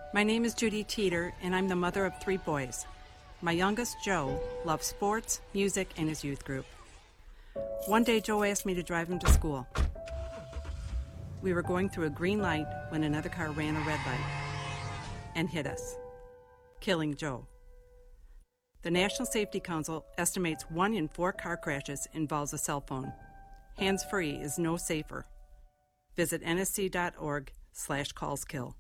My name is Judy Teeter, and I'm the mother of 3 boys. My youngest, Joe, loves sports, music, and his youth group. One day, Joe asked me to drive him to school. We were going through a green light when another car ran a red light and hit us, killing Joe. The National Safety Council estimates 1 in 4 car crashes involves a cell phone. Hands-free is no safer. Visit nsc.org/callskill.